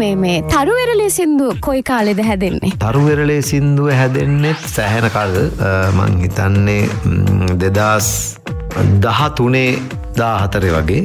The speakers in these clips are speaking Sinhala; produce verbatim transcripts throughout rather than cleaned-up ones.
මේ මේ තරුවෙරළේ සින්දු කොයි කාලෙද හැදෙන්නේ? තරුවෙරළේ සින්දුව හැදෙන්නේ සෑහෙන කල් මං හිතන්නේ දෙදාස් දහතුනේ දාහතරේ වගේ.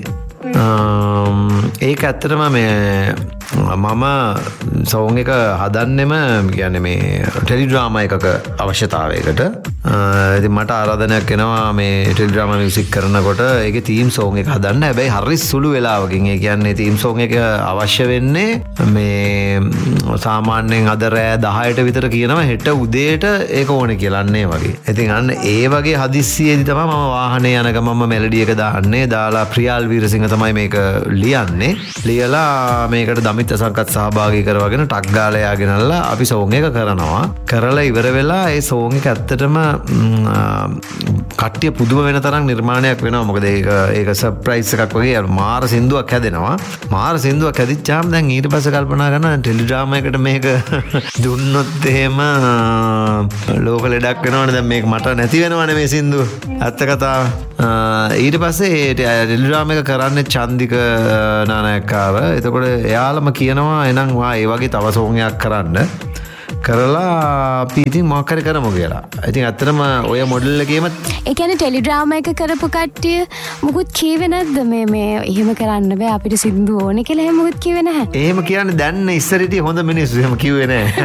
ඒක ඇත්තටම මේ මම සෝන් එක හදන්නෙම කියන්නේ මේ ටෙලිඩ්‍රාමා එකක අවශ්‍යතාවයකට. ඉතින් මට ආරාධනයක් එනවා මේ ටෙලිඩ්‍රාමා මියුසික් කරනකොට ඒකේ තීම් සෝන් එක හදන්න. හැබැයි හරි සුළු වෙලාවකින්. ඒ කියන්නේ තීම් සෝන් එක අවශ්‍ය වෙන්නේ මේ සාමාන්‍යයෙන් අද රෑ දහයට විතර කියනවා හෙට උදේට ඒක ඕනේ කියලා අන්නේ වගේ. ඉතින් අන්න ඒ වගේ හදිස්සියේදී තමයි මම වාහනේ යන ගමන්ම මෙලඩි එක දාන්නේ. දාලා ප්‍රියාල් වීරසිංහ තමයි මේක ලියන්නේ. ලියලා මේකට දමිත් අසංකත් සහභාගී කරවගෙන ටක් ගාලා යාගෙනල්ලා අපි සෝන් එක කරනවා. කරලා ඉවර වෙලා ඒ සෝන් එක ඇත්තටම කට්ටිය පුදුම වෙන තරම් නිර්මාණයක් වෙනවා. මොකද ඒක ඒක සර්ප්‍රයිස් එකක් වගේ මාර සින්දුවක් හැදෙනවා. මාර සින්දුවක් හැදිච්චාම දැන් ඊට පස්සේ කල්පනා කරනවා ටෙලිඩ්‍රාමා එකට මේක දුන්නොත් එහෙම ලෝක ලෙඩක් වෙනවනේ. දැන් මේක මට නැති වෙනවනේ මේ සින්දුව. ඇත්ත කතාව. ඊට පස්සේ ටෙලිඩ්‍රාමා එක කරන්නේ චන්දික නානායක්කාව. එතකොට එයාලම කියනවා එනම් වා ඒ වගේ තව සෝන් එකක් කරන්න. කරලා අපි ඉතින් මොකක් හරි කරමු කියලා. ඉතින් ඇත්තටම ඔය මොඩල් එකේම ඒ කියන්නේ ටෙලිඩ්‍රාමා එක කරපු කට්ටිය මොකුත් කීවේ නැද්ද මේ මේ එහෙම කරන්න බෑ අපිට සින්දු ඕනේ කියලා එහෙම මොකුත් කිව්වේ නැහැ. එහෙම කියන්නේ දැන් ඉස්සරහිටි හොඳ මිනිස්සු එහෙම කිව්වේ නැහැ.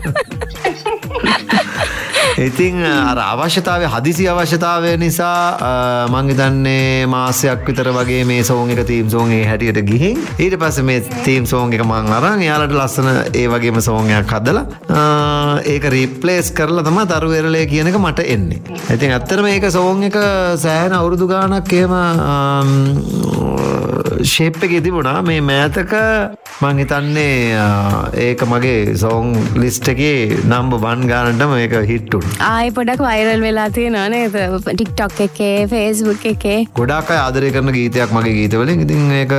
ඉතින් අර අවශ්‍යතාවය හදිසි අවශ්‍යතාවය නිසා මං හිතන්නේ මාසයක් විතර වගේ මේ සෝන් එක තීම් සෝන් එක හැටියට ගිහින් ඊට පස්සේ මේ තීම් සෝන් එක මං අරන් එයාලට ලස්සන ඒ වගේම සෝන් එකක් හදලා ඒක රීප්ලේස් කරලා තමයි තරුවෙරළේ කියන එක මට එන්නේ. ඉතින් ඇත්තටම මේක සෝන් එක සෑහෙන අවුරුදු ගාණක් එහෙම ෂේප් එකේ තිබුණා. මේ මෑතක මං හිතන්නේ ඒක මගේ සෝන් ලිස්ට් එකේ නම්බර් වන් ගානටම ඒක හිට් වුණා. ආයි පොඩක් වයිරල් වෙලා තියෙනවා නේද? TikTok එකේ, Facebook එකේ. ගොඩාක් අය ආදරය කරන ගීතයක් මගේ ගීතවලින්. ඉතින් ඒක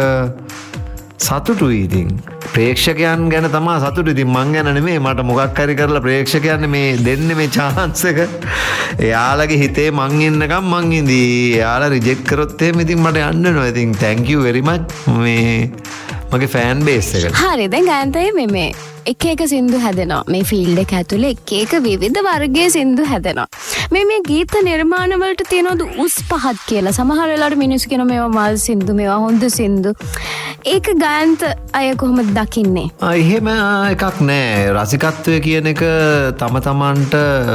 සතුටුයි. ඉතින් ප්‍රේක්ෂකයන් ගැන තමයි සතුටු. ඉතින් මං ගැන නෙමෙයි මට මොකක් හරි කරලා ප්‍රේක්ෂකයන් මේ දෙන්නේ මේ chance එක. එයාලගේ හිතේ මං ඉන්නකම් මං ඉඳී. එයාලා රිජෙක්ට් කරොත් එහෙම ඉතින් මට යන්න වෙනවා. ඉතින් thank you very much මේ මගේ ෆෑන් බේස් එකට. හරි දැන් ගායන්තේ මේ මේ එක එක සින්දු හැදෙනවා. මේ ෆීල්ඩ් එක ඇතුලේ එක එක විවිධ වර්ගයේ සින්දු හැදෙනවා. මේ මේ ගීත නිර්මාණ වලට තියෙනවද උස් පහත් කියලා? සමහර වෙලාවට මිනිස්සු කියනවා මේවා මල් සින්දු, මේවා හොඳ සින්දු. ඒක ගායන්ත අය කොහොමද දකින්නේ? එහෙම එකක් නෑ. රසිකත්වය කියන එක තම තමන්ට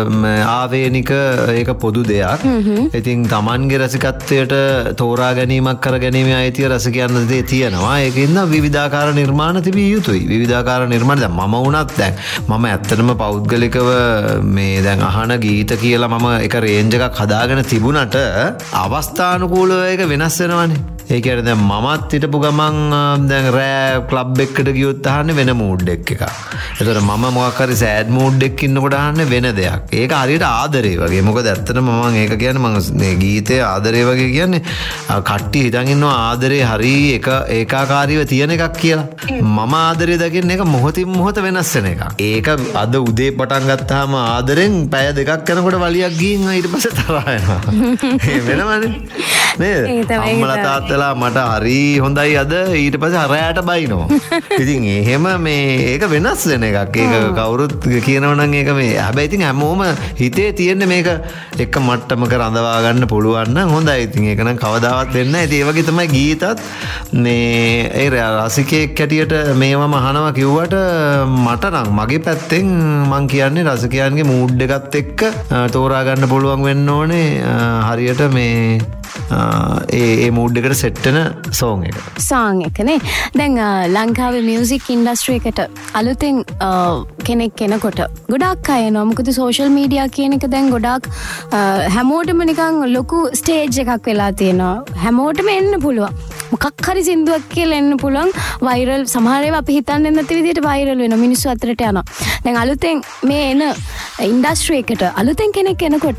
ආවේනික ඒක පොදු දෙයක්. ඉතින් තමන්ගේ රසිකත්වයට තෝරා ගැනීමක් කර ගැනීමේ අයිතිය රසිකයන් දේ තියෙනවා. ඒකින්ද විවිධාකාර නිර්මාණ තිබිය යුතුයි. විවිධාකාර නිර්මාණ දැන් මම වුණත් දැන් මම ඇත්තටම පෞද්ගලිකව මේ දැන් අහන ගීත කියලා මම එක රේන්ජ් එකක් හදාගෙන තිබුණට අවස්ථානුකූලව ඒක වෙනස් වෙනවනේ. ඒ කියන්නේ දැන් මමත් හිටපු ගමන් දැන් රෑ ක්ලබ් එකකට ගියොත් අහන්නේ වෙන මූඩ් එකක් එකක්. ඒතර මම මොකක් හරි සෑඩ් මූඩ් එකක ඉන්නකොට අහන්නේ වෙන දෙයක්. ඒක හරියට ආදරේ වගේ. මොකද ඇත්තටම මම ඒක කියන්නේ මම මේ ගීතේ ආදරේ වගේ කියන්නේ කට්ටිය හිතන් ඉන්නවා ආදරේ හරි එක ඒකාකාරීව තියෙන එකක් කියලා. මම ආදරේ දකින්න එක මොහොතින් මොහොත වෙනස් වෙන එකක්. ඒක අද උදේ පටන් ගත්තාම ආදරෙන් පැය දෙකක් යනකොට වලියක් ගිහින් ඊට පස්සේ තරහ යනවා. ඒ වෙනවනේ. නේද? අම්මලා තාත්තලා මට හරි හොඳයි අද ඊට පස්සේ හරයට බයිනවා. ඉතින් එහෙම මේ ඒක වෙනස් වෙන එකක්. ඒක කවුරුත් කියනවා නම් ඒක මේ හැබැයි ඉතින් හැමෝම හිතේ තියෙන මේක එක මට්ටමක රඳවා ගන්න පුළුවන් නම් හොඳයි. ඉතින් ඒක නම් කවදාවත් වෙන්නේ නැහැ. ඉතින් ඒ වගේ තමයි ගීතත් මේ ඒ රසිකයෙක් හැටියට මේවම අහනවා කිව්වට මට නම් මගේ පැත්තෙන් මං කියන්නේ රසිකයන්ගේ මූඩ් එකත් එක්ක තෝරා ගන්න පුළුවන් වෙන්න ඕනේ හරියට මේ ඒ ඒ මූඩ් එකට සෙට් වෙන සෝන් එක. සෝන් එකනේ. දැන් ලංකාවේ මියුසික් ඉන්ඩස්ට්‍රි එකට අලුතෙන් කෙනෙක් එනකොට ගොඩාක් අය එනවා. මොකද සෝෂල් මීඩියා කියන එක දැන් ගොඩාක් හැමෝටම නිකන් ලොකු ස්ටේජ් එකක් වෙලා තියෙනවා. හැමෝටම එන්න පුළුවන්. මොකක් හරි සින්දුවක් කියලා එන්න පුළුවන්. වයිරල් සමහර ඒවා අපි හිතන්නේ නැති විදිහට වයිරල් වෙනවා. මිනිස්සු අතරට යනවා. දැන් අලුතෙන් මේ එන ඉන්ඩස්ට්‍රි එකට අලුතෙන් කෙනෙක් එනකොට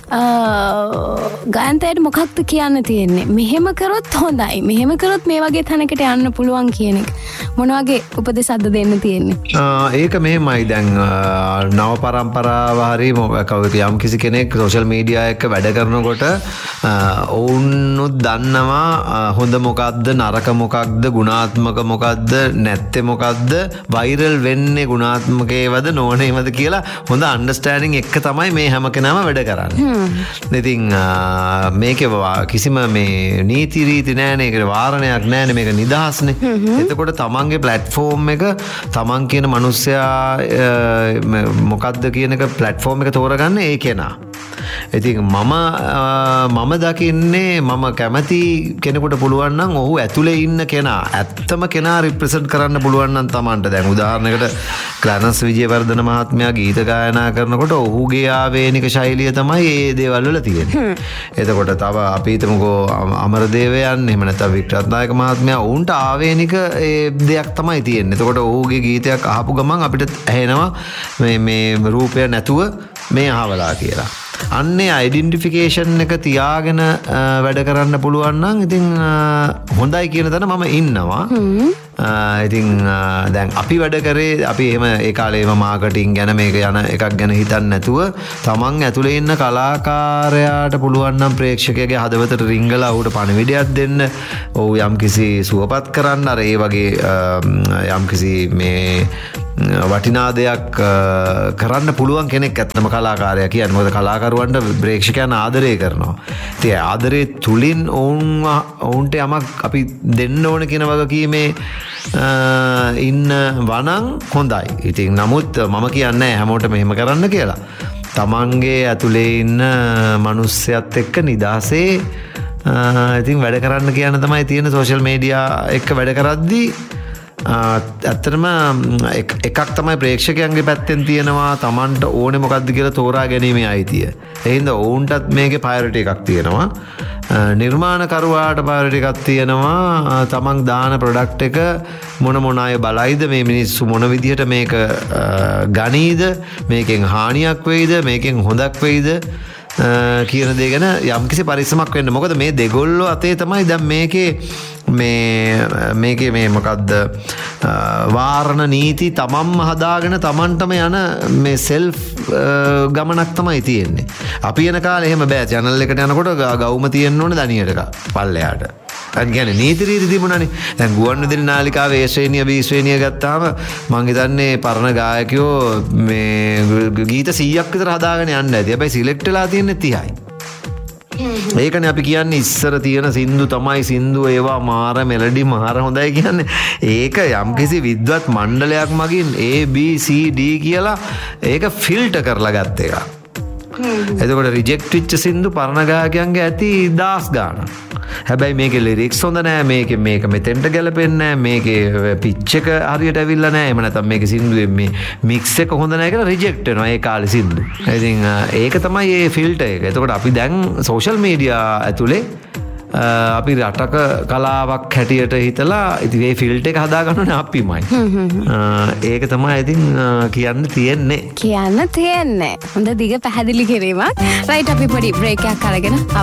ගායන්තයට මොකක්ද කියන්න තියෙන්නේ? මෙහෙම කරොත් හොඳයි. මෙහෙම කරොත් මේ වගේ තැනකට යන්න පුළුවන් කියන එක. මොන වගේ උපදෙස්ද දෙන්න තියෙන්නේ? ඒක මෙහෙමයි. දැන් නව පරම්පරාව හරි කවුද යම් කිසි කෙනෙක් සෝෂල් මීඩියා එක්ක වැඩ කරනකොට ඔවුන්නුත් දන්නවා හොඳ මොකක්ද නරක මොකක්ද ගුණාත්මක මොකක්ද නැත්තේ මොකක්ද වෛරල් වෙන්නේ ගුණාත්මකේවද නොවනේවද කියලා හොඳ අන්ඩර්ස්ටෑන්ඩින් එක්ක තමයි මේ හැම කෙනාම වැඩ කරන්නේ. ඉතින් මේක කිසිම මේ නීති රීති නෑනේ ඒකට වාරණයක් නෑනේ මේක නිදහස්නේ. එතකොට තමන්ගේ ප්ලැට්ෆෝම් එක තමන් කියන මිනිස්සයා මොකක්ද කියන එක ප්ලැට්ෆෝම් එක තෝරගන්න ඒ කෙනා. ඉතින් මම මම දකින්නේ මම කැමති කෙනෙකුට පුළුවන් නම් ඔහු ඇතුලේ ඉන්න කෙනා ඇත්තම කෙනා රිප්‍රසන්ට් කරන්න පුළුවන් නම් Tamanට දැන් උදාහරණයකට ක්ලැරන්ස් විජේවර්ධන මහත්මයා ගීත ගායනා කරනකොට ඔහුගේ ආවේනික ශෛලිය තමයි මේ දේවල් වල තියෙන්නේ. එතකොට තව අපි හිතමුකෝ අමරදේවයන් එහෙම නැත්නම් වික්‍රත්නායක මහත්මයා උන්ට ආවේනික ඒ දෙයක් තමයි තියෙන්නේ. එතකොට ඔහුගේ ගීතයක් අහපු ගමන් අපිට ඇහෙනවා මේ මේ රූපය නැතුව මේ අහවලා කියලා. අන්නේ අයිඩෙන්ටිෆිකේෂන් එක තියාගෙන වැඩ කරන්න පුළුවන් නම් ඉතින් හොඳයි කියන තැන මම ඉන්නවා. ඉතින් දැන් අපි වැඩ කරේ අපි එහෙම ඒ කාලේම මාකටිං ගැන මේක යන එකක් ගැන හිතන්නේ නැතුව තමන් ඇතුලේ ඉන්න කලාකාරයාට පුළුවන් නම් ප්‍රේක්ෂකයාගේ හදවතට රිංගලා ඌට පණිවිඩයක් දෙන්න. ඔව් යම්කිසි සුවපත් කරන්න අර ඒ වගේ යම්කිසි මේ වටිනා දෙයක් කරන්න පුළුවන් කෙනෙක් ඇත්තම කලාකාරයා කියන්නේ. මොකද කලාකරුවන්ට ප්‍රේක්ෂකයන් ආදරය කරනවා. ඉතින් ආදරේ තුලින් ඔවුන් ඔවුන්ට යමක් අපි දෙන්න ඕන කියන වගකීමේ ඉන්න වනං හොඳයි. ඉතින් නමුත් මම කියන්නේ හැමෝටම එහෙම කරන්න කියලා. තමන්ගේ ඇතුලේ ඉන්න මිනිස්සයත් එක්ක නිදාසේ ඉතින් වැඩ කරන්න කියන තමයි තියෙන සෝෂල් මීඩියා එක්ක වැඩ කරද්දී. ඇත්තටම එකක් තමයි ප්‍රේක්ෂකයන්ගේ පැත්තෙන් තියෙනවා තමන්ට ඕනේ මොකක්ද කියලා තෝරා ගැනීමේ අයිතිය. ඒ හින්දා ඔවුන්ටත් මේකේ ප්‍රයොරිටි එකක් තියෙනවා. නිර්මාණකරුවාට ප්‍රයොරිටි එකක් තියෙනවා. තමන් දාන ප්‍රොඩක්ට් එක මොන මොන අය බලයිද මේ මිනිස්සු මොන විදිහට මේක ගනීද මේකෙන් හානියක් වෙයිද මේකෙන් හොඳක් වෙයිද කියන දේ ගැන යම්කිසි පරිස්සමක් වෙන්න. මොකද මේ දෙගොල්ලෝ අතේ තමයි දැන් මේකේ මේ මේකේ මේ මොකද්ද වාරණ නීති තමන්ම හදාගෙන තමන්ටම යන මේ සෙල්ෆ් ගමනක් තමයි තියෙන්නේ. අපි යන කාලේ එහෙම බෑ. channel එකට යනකොට ගවුම තියෙන්න ඕනේ දණියට පල්ලෙහාට. අන් කියන්නේ නීති රීති තිබුණානේ. දැන් ගුවන්විදුලි නාලිකාවේ A ශ්‍රේණිය B ශ්‍රේණිය ගත්තාම මං හිතන්නේ පරණ ගායකයෝ මේ ගීත සීයක් විතර හදාගෙන යන්න ඇති. හැබැයි සිලෙක්ට් වෙලා තියෙන්නේ තිහයි. ඒකනේ අපි කියන්නේ ඉස්සර තියෙන සින්දු තමයි සින්දු ඒවා මාර මෙලඩි මාර හොඳයි කියන්නේ. ඒක යම්කිසි විද්වත් මණ්ඩලයක් මගින් A B C D කියලා ඒක ෆිල්ටර් කරලා ගත්ත එකක්. එතකොට රිජෙක්ට් වෙච්ච සින්දු පරණ ගායකයන්ගේ ඇති දහස් ගාණක්. හැබැයි මේකේ ලිරික්ස් හොඳ නෑ. මේකේ මේක මෙතෙන්ට ගැලපෙන්නේ නෑ. මේකේ පිච් එක හරියට ඇවිල්ලා නෑ. එහෙම නැත්නම් මේකේ සින්දුවේ මේ මික්ස් එක හොඳ නෑ කියලා රිජෙක්ට් වෙනවා ඒ කාලේ සින්දු. ඉතින් ඒක තමයි මේ ෆිල්ටර් එක. එතකොට අපි දැන් සෝෂල් මීඩියා ඇතුලේ අපි රටක කලාවක් හැටියට හිතලා ඉතින් මේ ෆිල්ටර් එක හදා ගන්නනේ අපිමයි. ඒක තමයි ඉතින් කියන්න තියෙන්නේ. කියන්න තියෙන්නේ. හොඳ දිග පැහැදිලි කිරීමක්. රයිට් අපි පොඩි බ්‍රේක් එකක් අරගෙන